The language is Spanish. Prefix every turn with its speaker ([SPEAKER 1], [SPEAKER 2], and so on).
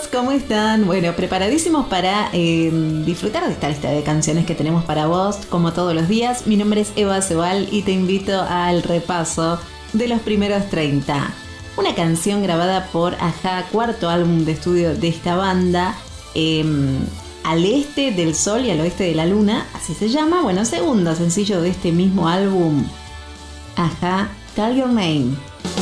[SPEAKER 1] amigos, ¿cómo están? Bueno, preparadísimos para disfrutar de esta lista de canciones que tenemos para vos, como todos los días. Mi nombre es Eva Sebal y te invito al repaso de los primeros 30. Una canción grabada por Ajá, cuarto álbum de estudio de esta banda, Al este del sol y al oeste de la luna, así se llama. Bueno, segundo sencillo de este mismo álbum, Ajá, Call Your Name.